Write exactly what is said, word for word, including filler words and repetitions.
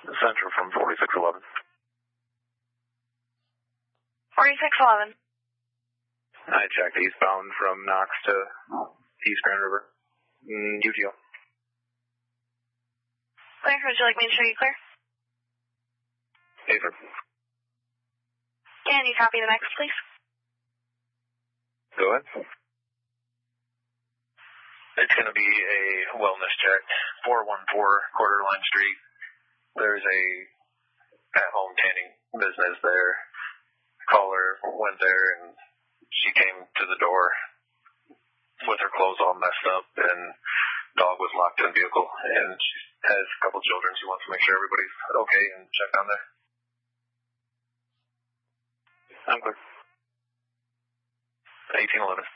Central from forty-six eleven. forty-six eleven. I checked eastbound from Knox to East Grand River. Mm, U T O. Clear. Would you like me to show you clear? Paper. Can you copy the next, please? Go ahead. It's going to be a wellness check. four one four Quarterline Street. There's a at-home tanning business there. Caller went there and she came to the door with her clothes all messed up and dog was locked in the vehicle and she has a couple children. She wants to make sure everybody's okay and check down there. I'm clear. eighteen eleven.